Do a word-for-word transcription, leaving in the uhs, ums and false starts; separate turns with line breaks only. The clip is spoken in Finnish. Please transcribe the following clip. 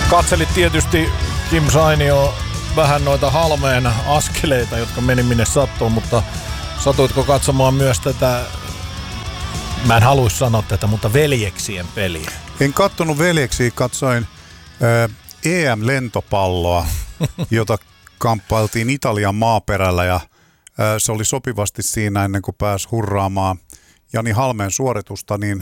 Katselit tietysti Kim Sainio vähän noita Halmeen askeleita, jotka meni minne sattuu, mutta satuitko katsomaan myös tätä, mä en haluaisi sanoa tätä, mutta veljeksien peliä?
En kattonut veljeksiä, katsoin äh, E M-lentopalloa, jota kamppailtiin Italian maaperällä ja äh, se oli sopivasti siinä ennen kuin pääsi hurraamaan Jani Halmeen suoritusta, niin